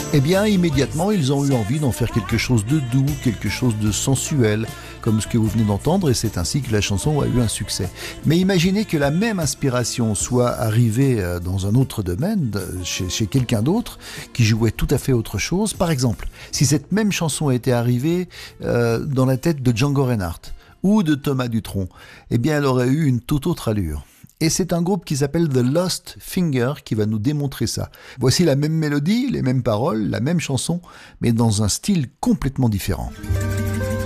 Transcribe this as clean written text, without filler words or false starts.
Eh bien, immédiatement, ils ont eu envie d'en faire quelque chose de doux, quelque chose de sensuel, comme ce que vous venez d'entendre, et c'est ainsi que la chanson a eu un succès. Mais imaginez que la même inspiration soit arrivée dans un autre domaine, chez quelqu'un d'autre, qui jouait tout à fait autre chose. Par exemple, si cette même chanson était arrivée dans la tête de Django Reinhardt ou de Thomas Dutronc, eh bien, elle aurait eu une toute autre allure. Et c'est un groupe qui s'appelle The Lost Finger qui va nous démontrer ça. Voici la même mélodie, les mêmes paroles, la même chanson, mais dans un style complètement différent.